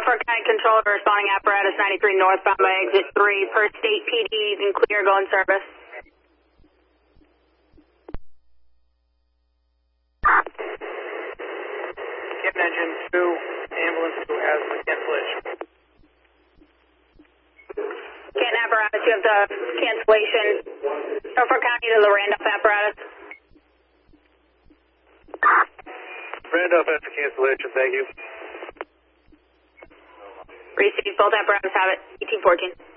Norfolk County Control to responding apparatus 93 northbound by exit 3 per state PDs and clear going service. Captain Engine 2, ambulance 2 has the cancellation. Canton apparatus, you have the cancellation. Norfolk County to the Randolph apparatus. Randolph has the cancellation, thank you. Received, both apparatus have it. ET14.